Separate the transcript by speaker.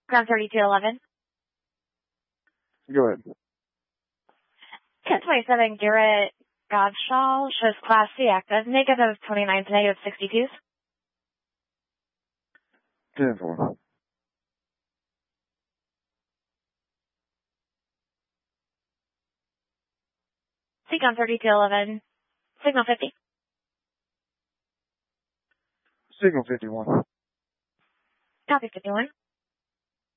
Speaker 1: Ground 3211.
Speaker 2: Go ahead.
Speaker 1: 1027 Garrett Godshall shows Class C active, negative 29 to negative 62s.
Speaker 2: 10-4.
Speaker 1: Seacon 3211. Signal 50.
Speaker 2: Signal 51.
Speaker 1: Copy 51.